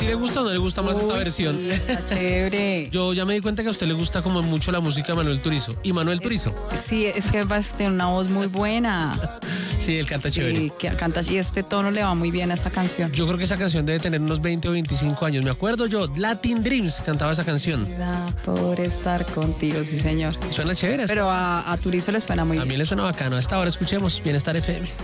¿Sí le gusta o no le gusta más esta versión? Sí, está chévere. Yo ya me di cuenta que a usted le gusta como mucho la música de Manuel Turizo. ¿Y Manuel Turizo? Sí, es que tiene una voz muy buena. Sí, él canta chévere. Sí, que canta y este tono le va muy bien a esa canción. Yo creo que esa canción debe tener unos 20 o 25 años. Me acuerdo yo, Latin Dreams cantaba esa canción. Por estar contigo, sí señor. Suena chévere. Pero a Turizo le suena muy A bien. mí le suena bacano. A esta hora escuchemos Bienestar FM.